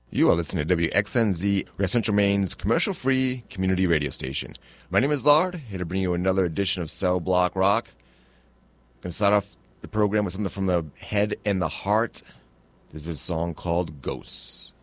You are listening to WXNZ, West Central Maine's commercial-free community radio station. My name is Lard, here to bring you another edition of Cell Block Rock. Going to start off the program with something from the Head and the Heart. This is a song called Ghosts.